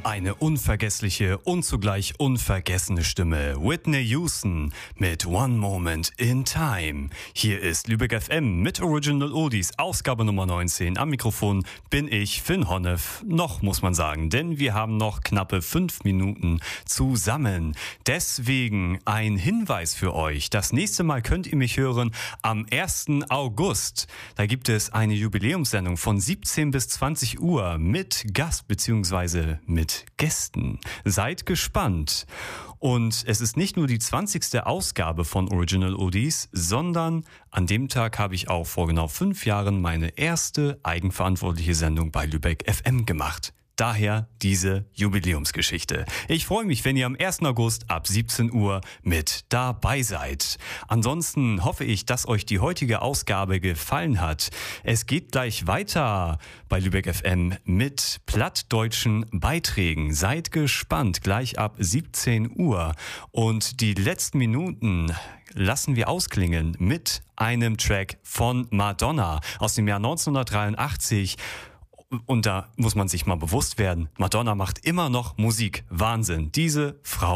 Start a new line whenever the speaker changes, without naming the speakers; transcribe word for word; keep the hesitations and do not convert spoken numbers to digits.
Eine unvergessliche und zugleich unvergessene Stimme. Whitney Houston mit One Moment in Time. Hier ist Lübeck F M mit Original Oldies, Ausgabe Nummer neunzehn. Am Mikrofon bin ich, Finn Honnef. Noch, muss man sagen, denn wir haben noch knappe fünf Minuten zusammen. Deswegen ein Hinweis für euch. Das nächste Mal könnt ihr mich hören am ersten August. Da gibt es eine Jubiläumssendung von siebzehn bis zwanzig Uhr mit Gast bzw. mit Gästen. Seid gespannt. Und es ist nicht nur die zwanzigste Ausgabe von Original Oldies, sondern an dem Tag habe ich auch vor genau fünf Jahren meine erste eigenverantwortliche Sendung bei Lübeck F M gemacht. Daher diese Jubiläumsgeschichte. Ich freue mich, wenn ihr am ersten August ab siebzehn Uhr mit dabei seid. Ansonsten hoffe ich, dass euch die heutige Ausgabe gefallen hat. Es geht gleich weiter bei Lübeck F M mit plattdeutschen Beiträgen. Seid gespannt, gleich ab siebzehn Uhr. Und die letzten Minuten lassen wir ausklingen mit einem Track von Madonna aus dem Jahr neunzehnhundertdreiundachtzig. Und da muss man sich mal bewusst werden, Madonna macht immer noch Musik. Wahnsinn. Diese Frau